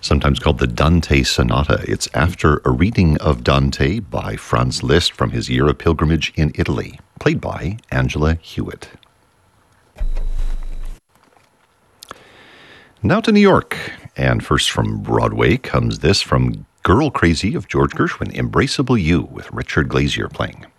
sometimes called the Dante Sonata. It's after a reading of Dante by Franz Liszt from his Year of Pilgrimage in Italy, played by Angela Hewitt. Now to New York, and first from Broadway comes this from Girl Crazy of George Gershwin, Embraceable You, with Richard Glazier playing.